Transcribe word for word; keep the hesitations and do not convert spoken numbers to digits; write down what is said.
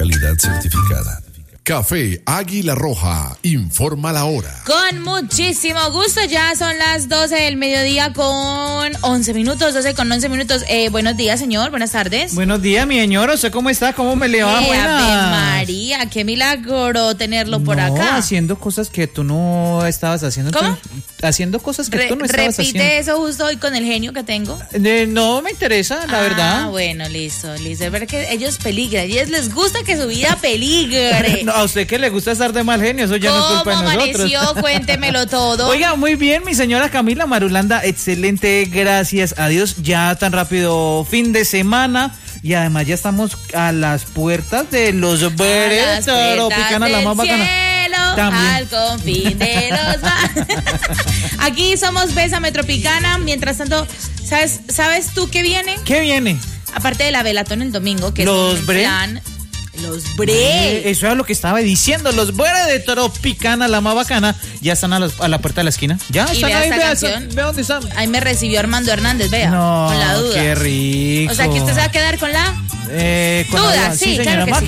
calidad certificada. Café Águila Roja, informa la hora. Con muchísimo gusto, ya son las doce del mediodía con once minutos, doce con once minutos. Eh, buenos días, señor, buenas tardes. Buenos días, mi señor, ¿usted cómo está? ¿Cómo me le va? Eh, Buenas. Ave María, qué milagro tenerlo por no, acá. haciendo cosas que tú no estabas haciendo. ¿Cómo? Tú, haciendo cosas que Re- tú no estabas repite haciendo. eso justo hoy con el genio que tengo. Eh, no me interesa, la ah, verdad. Ah, bueno, listo, listo. Es verdad que ellos peligran, a ellos les gusta que su vida peligre. No, a usted que le gusta estar de mal genio, eso ya no es culpa de ¿Cómo nosotros. amaneció? Cuéntemelo todo. Oiga, muy bien, mi señora Camila Marulanda, excelente, gracias a Dios. Ya tan rápido fin de semana y además ya estamos a las puertas de los Beres Tropicana, la más bacana. También. Al confín de los mares. Aquí somos Bésame Tropicana. Mientras tanto, ¿sabes, ¿sabes tú qué viene? ¿Qué viene? Aparte de la velatón el domingo, que los es un bre. plan. Los bre. Eh, eso es lo que estaba diciendo. Los Beres de Tropicana, la más bacana, ya están a, los, a la puerta de la esquina. Ya Y están vea ahí, esta vea, canción. vea dónde están. Ahí me recibió Armando Hernández, vea. No, con la duda. qué rico. O sea, que usted se va a quedar con la eh, con duda, la duda. sí, Sí, claro señora. que sí.